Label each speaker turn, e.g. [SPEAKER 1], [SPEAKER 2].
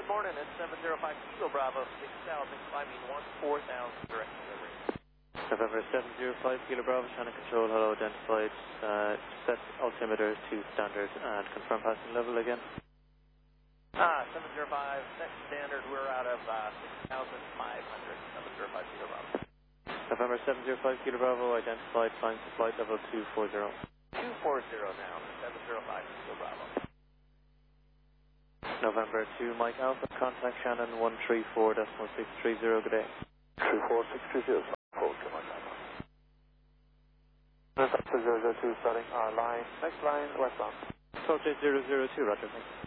[SPEAKER 1] Good morning, it's 705 Kilo Bravo, 6,000, climbing 14,000, direct delivery.
[SPEAKER 2] November 705 Kilo Bravo, Shannon Control, hello, identified, set altimeter to standard and confirm passing level again.
[SPEAKER 1] 705, set standard, we're out of 6,500, 705 Kilo Bravo.
[SPEAKER 2] November 705 Kilo Bravo, identified, flying to flight level 240.
[SPEAKER 1] 240 now, 705 Kilo Bravo.
[SPEAKER 2] November 2 Mike Alpha, contact Shannon 134.630, good day.
[SPEAKER 3] 34630, hold to Mike Alpha. This is 002 starting our line, next line, westbound.
[SPEAKER 2] Talk to 002, roger, thanks.